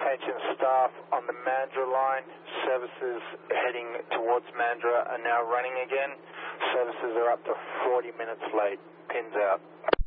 Attention staff on the Mandurah line. Services heading towards Mandurah are now running again. Services are up to 40 minutes late. Pins out.